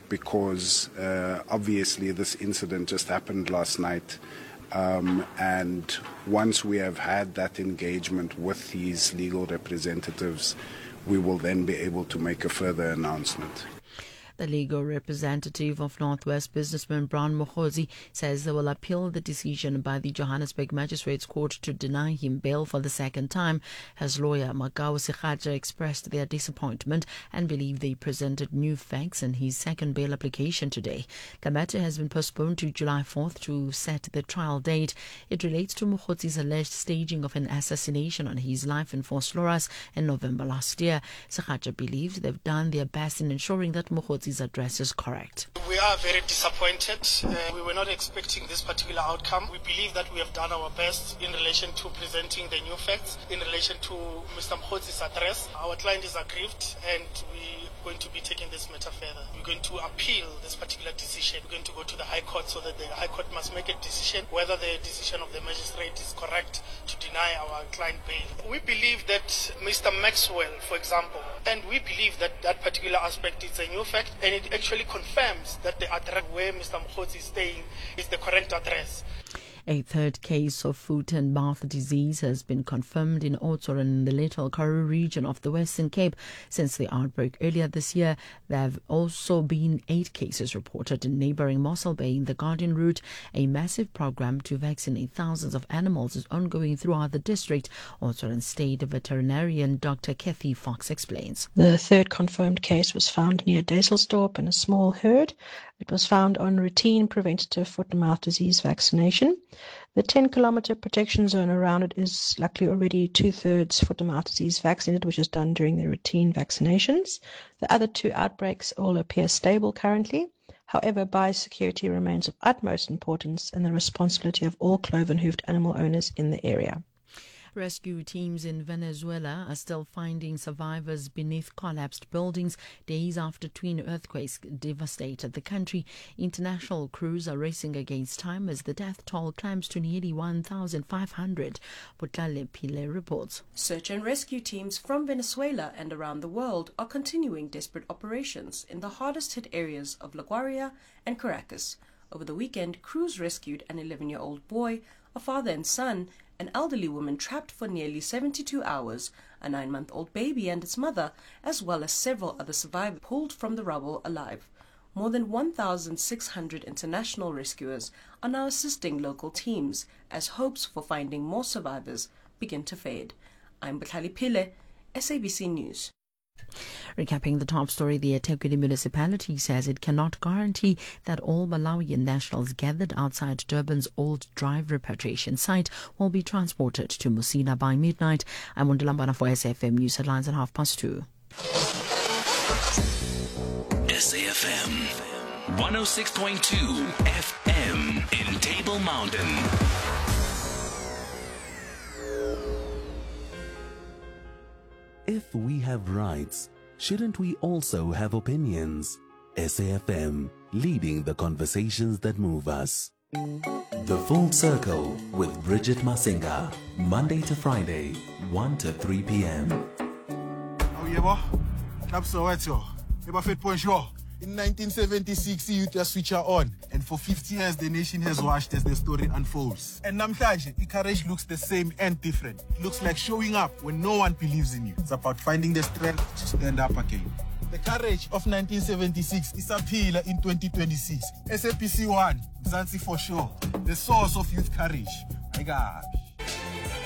because obviously this incident just happened last night. And once we have had that engagement with these legal representatives, we will then be able to make a further announcement. The legal representative of Northwest businessman Brian Mokhozi says they will appeal the decision by the Johannesburg Magistrates Court to deny him bail for the second time. His lawyer Makao Sikhaja expressed their disappointment and believe they presented new facts in his second bail application today. The matter has been postponed to July 4th to set the trial date. It relates to Mokhozi's alleged staging of an assassination on his life in Vosloorus in November last year. Sikhaja believes they've done their best in ensuring that Mokhozi's address is correct. We are very disappointed. We were not expecting this particular outcome. We believe that we have done our best in relation to presenting the new facts in relation to Mr. Mokhozi's address. Our client is aggrieved and we are going to be taking this matter further. We're going to appeal this particular decision. We're going to go to the High Court so that the High Court must make a decision whether the decision of the magistrate is correct to deny our client bail. We believe that Mr. Maxwell, for example, and we believe that that particular aspect is a new fact, and it actually confirms that the address where Mr. Mokhozi is staying is the correct address. A third case of foot and mouth disease has been confirmed in Oudtshoorn in the Little Karoo region of the Western Cape. Since the outbreak earlier this year, there have also been 8 cases reported in neighbouring Mossel Bay in the Guardian Route. A massive program to vaccinate thousands of animals is ongoing throughout the district. Oudtshoorn State Veterinarian Dr. Kathy Fox explains. The third confirmed case was found near Duiselsdorp in a small herd. It was found on routine preventative foot and mouth disease vaccination. The 10-kilometre protection zone around it is luckily already 2/3 foot and mouth disease vaccinated, which is done during the routine vaccinations. The other 2 outbreaks all appear stable currently. However, biosecurity remains of utmost importance and the responsibility of all cloven-hoofed animal owners in the area. Rescue teams in Venezuela are still finding survivors beneath collapsed buildings days after twin earthquakes devastated the country. International crews are racing against time as the death toll climbs to nearly 1,500. Butlale Pile reports. Search and rescue teams from Venezuela and around the world are continuing desperate operations in the hardest hit areas of La Guaira and Caracas. Over the weekend, crews rescued an 11-year-old boy, a father and son, an elderly woman trapped for nearly 72 hours, a 9-month-old baby and its mother, as well as several other survivors pulled from the rubble alive. More than 1,600 international rescuers are now assisting local teams as hopes for finding more survivors begin to fade. I'm Butlale Pile, SABC News. Recapping the top story, the eThekwini municipality says it cannot guarantee that all Malawian nationals gathered outside Durban's Old Drive repatriation site will be transported to Musina by midnight. I'm Undulambana for SAFM News Headlines at 2:30. SAFM 106.2 FM in Table Mountain. If we have rights, shouldn't we also have opinions? SAFM, leading the conversations that move us. The Full Circle with Bridget Masinga, Monday to Friday, 1 to 3 p.m. In 1976, youth just switch her on, and for 50 years the nation has watched as the story unfolds. And namhlanje, courage looks the same and different. It looks like showing up when no one believes in you. It's about finding the strength to stand up again. The courage of 1976 is a pillar in 2026. SAPC 1, Mzansi for sure, the source of youth courage. My God.